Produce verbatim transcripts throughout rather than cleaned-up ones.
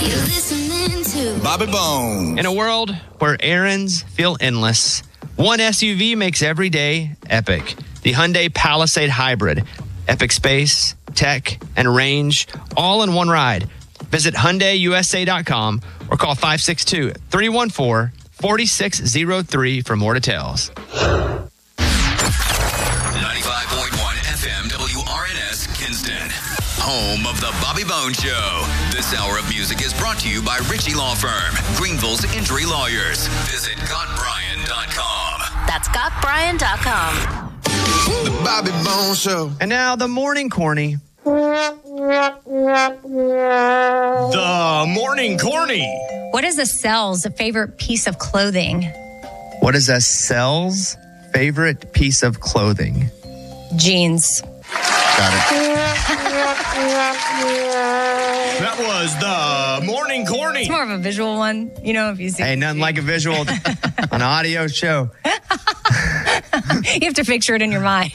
You're listening to Bobby Bones. In a world where errands feel endless, one S U V makes every day epic. The Hyundai Palisade Hybrid. Epic space, tech, and range, all in one ride. Visit Hyundai U S A dot com or call five six two, three one four, four six zero three for more details. ninety-five point one F M W R N S Kinston, home of the Bobby Bones Show. This hour of music is brought to you by Ritchie Law Firm, Greenville's injury lawyers. Visit Got Brian dot com. That's Got Brian dot com. The Bobby Bones Show. And now the morning corny. The morning corny. What is a cell's favorite piece of clothing? What is a cell's favorite piece of clothing? Jeans. Got it. That was the morning corny. It's more of a visual one, you know, if you see. Hey, nothing like a visual an audio show. You have to picture it in your mind.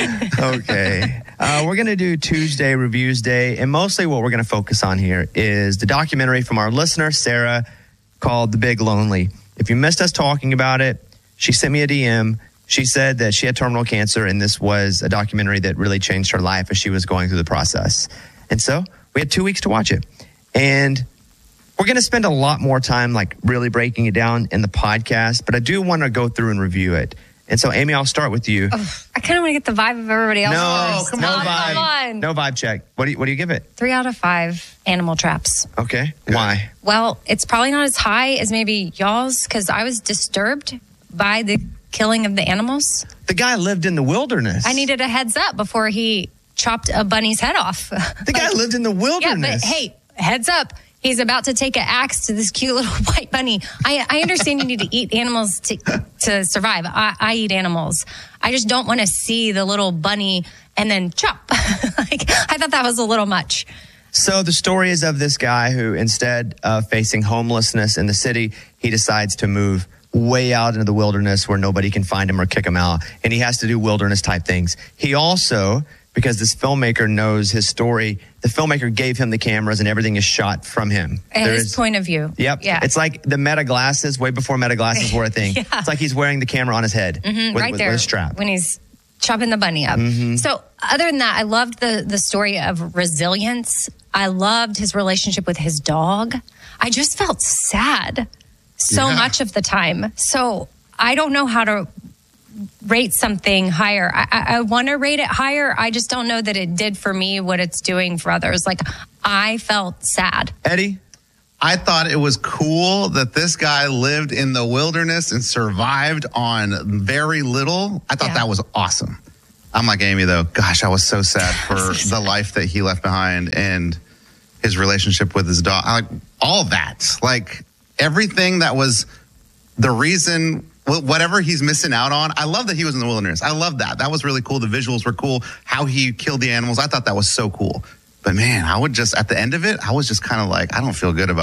Okay. Uh, we're going to do Tuesday Reviews Day, and mostly what we're going to focus on here is the documentary from our listener, Sarah, called The Big Lonely. If you missed us talking about it, she sent me a D M. She said that she had terminal cancer, and this was a documentary that really changed her life as she was going through the process. And so we had two weeks to watch it. And we're going to spend a lot more time like really breaking it down in the podcast, but I do want to go through and review it. And so, Amy, I'll start with you. Oh, I kind of want to get the vibe of everybody else. No, first. come no, on. Come on. No vibe check. What do you, what do you give it? Three out of five animal traps. Okay. Why? Well, it's probably not as high as maybe y'all's because I was disturbed by the killing of the animals. The guy lived in the wilderness. I needed a heads up before he chopped a bunny's head off. The guy lived in the wilderness. Yeah, but hey, heads up. He's about to take an axe to this cute little white bunny. I, I understand you need to eat animals to, to survive. I, I eat animals. I just don't want to see the little bunny and then chop. Like, I thought that was a little much. So the story is of this guy who, instead of facing homelessness in the city, he decides to move way out into the wilderness where nobody can find him or kick him out. And he has to do wilderness type things. He also, because this filmmaker knows his story, the filmmaker gave him the cameras and everything is shot from him. And There his is- point of view. Yep. Yeah. It's like the Meta glasses, way before Meta glasses were a thing. Yeah. It's like he's wearing the camera on his head Mhm, with, right with, there with a strap. when he's chopping the bunny up. Mhm. So other than that, I loved the the story of resilience. I loved his relationship with his dog. I just felt sad so Yeah. much of the time. So I don't know how to rate something higher. I, I, I want to rate it higher. I just don't know that it did for me what it's doing for others. Like, I felt sad. Eddie? I thought it was cool that this guy lived in the wilderness and survived on very little. I thought Yeah. that was awesome. I'm like Amy, though. Gosh, I was so sad for the life that he left behind and his relationship with his dog. I like all that. Like everything that was the reason, wh- whatever he's missing out on. I love that he was in the wilderness. I love that. That was really cool. The visuals were cool. How he killed the animals. I thought that was so cool. But man, I would just, at the end of it, I was just kind of like, I don't feel good about